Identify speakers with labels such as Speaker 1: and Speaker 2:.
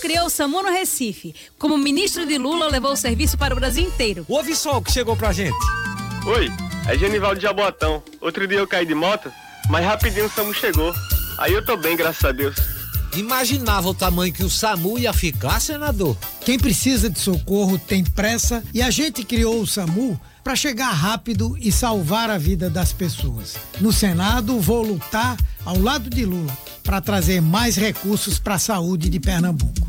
Speaker 1: criou o SAMU no Recife. Como ministro de Lula, levou o serviço para o Brasil inteiro.
Speaker 2: Ouve só o que chegou pra gente.
Speaker 3: Oi, é Genivaldo de Jabotão. Outro dia eu caí de moto, mas rapidinho o SAMU chegou. Aí eu tô bem, graças a Deus.
Speaker 2: Imaginava o tamanho que o SAMU ia ficar, senador?
Speaker 4: Quem precisa de socorro tem pressa e a gente criou o SAMU para chegar rápido e salvar a vida das pessoas. No Senado, vou lutar ao lado de Lula para trazer mais recursos para a saúde de Pernambuco.